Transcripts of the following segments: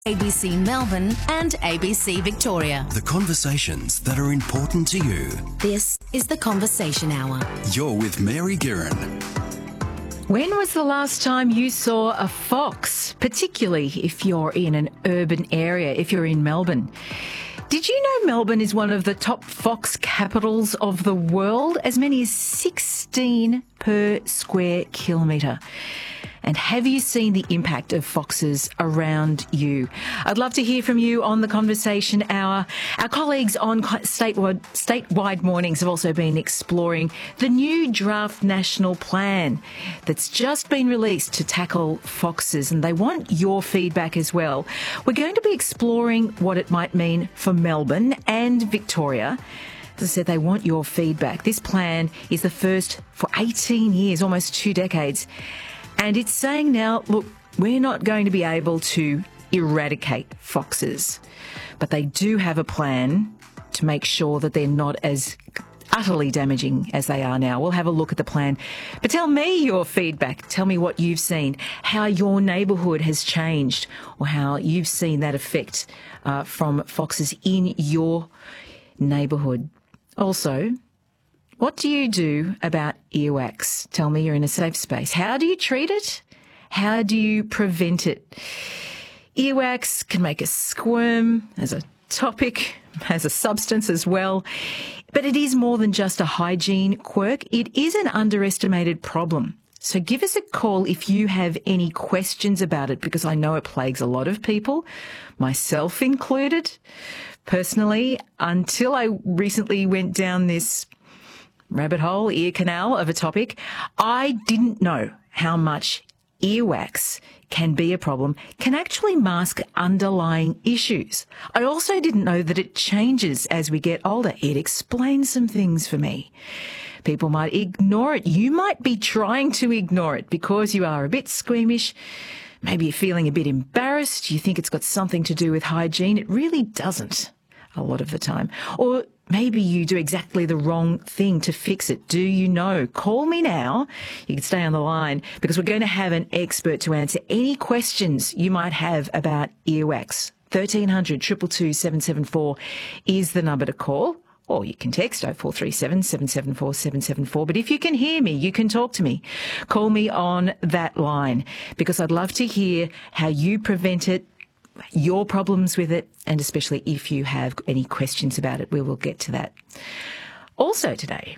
ABC Melbourne and ABC Victoria. The conversations that are important to you. This is The Conversation Hour. You're with Mary Guerin. When was the last time you saw a fox, particularly if you're in an urban area, if you're in Melbourne? Did you know Melbourne is one of the top fox capitals of the world? As many as 16 per square kilometre. And have you seen the impact of foxes around you? I'd love to hear from you on the Conversation Hour. Our colleagues on statewide mornings have also been exploring the new draft national plan that's just been released to tackle foxes, and they want your feedback as well. We're going to be exploring what it might mean for Melbourne and Victoria. As I said, they want your feedback. This plan is the first for 18 years, almost 2 decades. And it's saying now, look, we're not going to be able to eradicate foxes, but they do have a plan to make sure that they're not as utterly damaging as they are now. We'll have a look at the plan. But tell me your feedback. Tell me what you've seen, how your neighbourhood has changed, or how you've seen that effect from foxes in your neighbourhood. Also, what do you do about earwax? Tell me you're in a safe space. How do you treat it? How do you prevent it? Earwax can make us squirm as a topic, as a substance as well. But it is more than just a hygiene quirk. It is an underestimated problem. So give us a call if you have any questions about it, because I know it plagues a lot of people, myself included. Personally, until I recently went down this rabbit hole, ear canal of a topic, I didn't know how much earwax can be a problem, can actually mask underlying issues. I also didn't know that it changes as we get older. It explains some things for me. People might ignore it. You might be trying to ignore it because you are a bit squeamish. Maybe you're feeling a bit embarrassed. You think it's got something to do with hygiene. It really doesn't a lot of the time. Or maybe you do exactly the wrong thing to fix it. Do you know? Call me now. You can stay on the line because we're going to have an expert to answer any questions you might have about earwax. 1300 222 774 is the number to call. Or you can text 0437 774 774. But if you can hear me, you can talk to me. Call me on that line because I'd love to hear how you prevent it, your problems with it, and especially if you have any questions about it. We will get to that. Also today,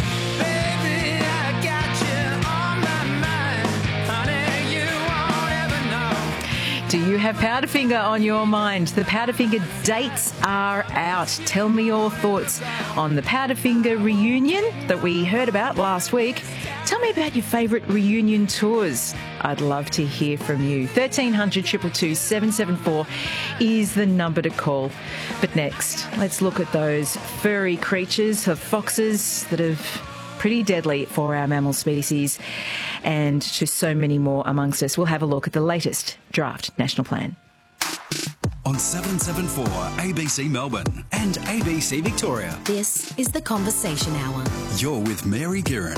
do you have Powderfinger on your mind? The Powderfinger dates are out. Tell me your thoughts on the Powderfinger reunion that we heard about last week. Tell me about your favourite reunion tours. I'd love to hear from you. 1300 222 774 is the number to call. But next, let's look at those furry creatures of foxes that have pretty deadly for our mammal species and to so many more amongst us. We'll have a look at the latest draft national plan. On 774 ABC Melbourne and ABC Victoria. This is The Conversation Hour. You're with Mary Guerin.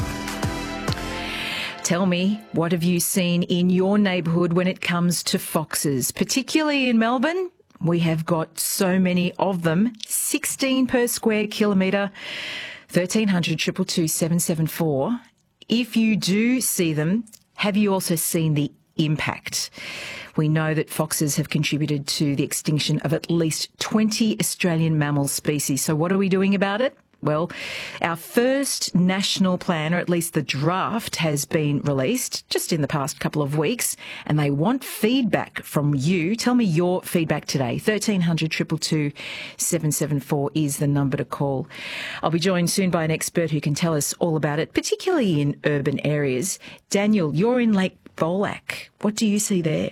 Tell me, what have you seen in your neighbourhood when it comes to foxes? Particularly in Melbourne, we have got so many of them, 16 per square kilometre. 1300 222 774. If you do see them, have you also seen the impact? We know that foxes have contributed to the extinction of at least 20 Australian mammal species. So what are we doing about it? Well, our first national plan, or at least the draft, has been released just in the past couple of weeks, and they want feedback from you. Tell me your feedback today. 1300 222 774 is the number to call. I'll be joined soon by an expert who can tell us all about it, particularly in urban areas. Daniel, you're in Lake Bolac. What do you see there?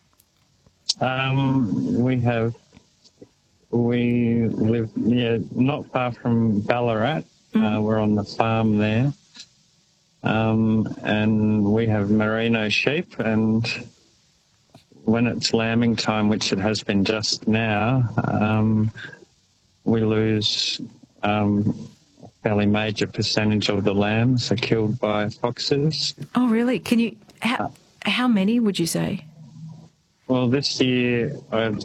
We live not far from Ballarat. We're on the farm there. And we have merino sheep, and when it's lambing time, which it has been just now, we lose a fairly major percentage of the lambs are killed by foxes. Oh, really? How many would you say? Well, this year